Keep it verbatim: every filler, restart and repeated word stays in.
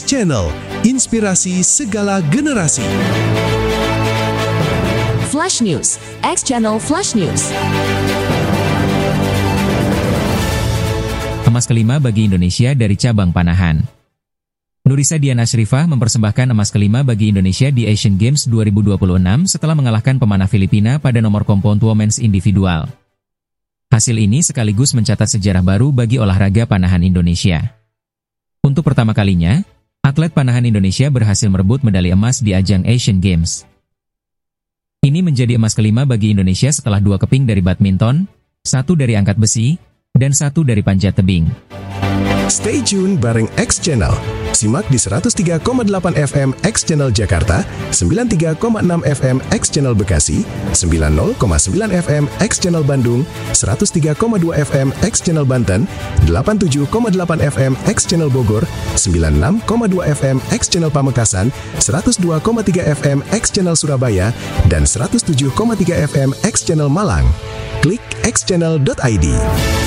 X Channel, inspirasi segala generasi. Flash News, X Channel Flash News. Emas kelima bagi Indonesia dari cabang panahan. Nurisa Diana Ashrifah mempersembahkan emas kelima bagi Indonesia di Asian Games dua ribu dua puluh enam setelah mengalahkan pemanah Filipina pada nomor compound women's individual. Hasil ini sekaligus mencatat sejarah baru bagi olahraga panahan Indonesia. Untuk pertama kalinya, atlet panahan Indonesia berhasil merebut medali emas di ajang Asian Games. Ini menjadi emas kelima bagi Indonesia setelah dua keping dari badminton, satu dari angkat besi, dan satu dari panjat tebing. Stay tune bareng X Channel. Simak di seratus tiga koma delapan F M X Channel Jakarta, sembilan puluh tiga koma enam F M X Channel Bekasi, sembilan puluh koma sembilan F M X Channel Bandung, seratus tiga koma dua F M X Channel Banten, delapan puluh tujuh koma delapan F M X Channel Bogor, sembilan puluh enam koma dua F M X Channel Pamekasan, seratus dua koma tiga F M X Channel Surabaya, dan seratus tujuh koma tiga F M X Channel Malang. Klik x channel dot i d.